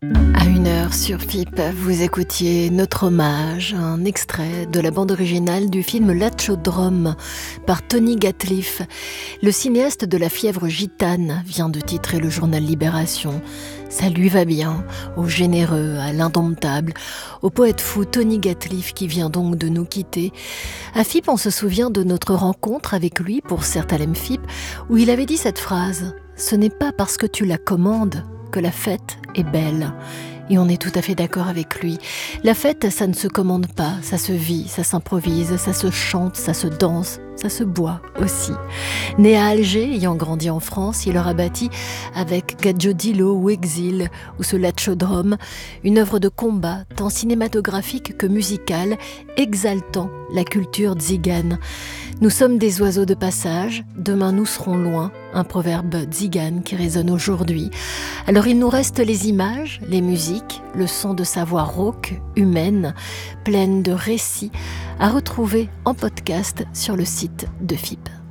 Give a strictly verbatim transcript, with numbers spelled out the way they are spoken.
À une heure sur F I P, vous écoutiez Notre hommage, un extrait de la bande originale du film L'Achodrome par Tony Gatliff. Le cinéaste de La fièvre gitane vient de titrer le journal Libération. Ça lui va bien, au généreux, à l'indomptable, au poète fou Tony Gatliff qui vient donc de nous quitter. À F I P, on se souvient de notre rencontre avec lui pour Certalem F I P, où il avait dit cette phrase « Ce n'est pas parce que tu la commandes que la fête est belle ». Et on est tout à fait d'accord avec lui. La fête, ça ne se commande pas, ça se vit, ça s'improvise, ça se chante, ça se danse, ça se boit aussi. Né à Alger, ayant grandi en France, il aura bâti avec Gadjodilo ou Exil ou ce L'Achodrome une œuvre de combat tant cinématographique que musicale, exaltant la culture tzigane. Nous sommes des oiseaux de passage, demain nous serons loin, un proverbe tzigane qui résonne aujourd'hui. Alors il nous reste les images, les musiques, le son de sa voix rauque, humaine, pleine de récits, à retrouver en podcast sur le site de F I P.